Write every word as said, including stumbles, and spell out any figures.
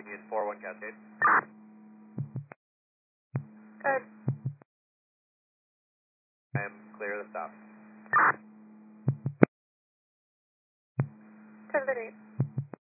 Union four one Cascade. Good. I am clear to stop. ten minutes.